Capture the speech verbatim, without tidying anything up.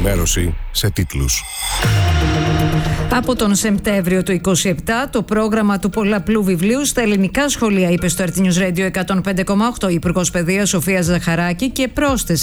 ενημέρωση σε τίτλους. Από τον Σεπτέμβριο του είκοσι επτά, το πρόγραμμα του πολλαπλού βιβλίου στα ελληνικά σχολεία, είπε στο Earth News Radio εκατόν πέντε κόμμα οκτώ η Υπουργός Παιδείας Σοφία Ζαχαράκη και πρόσθεσε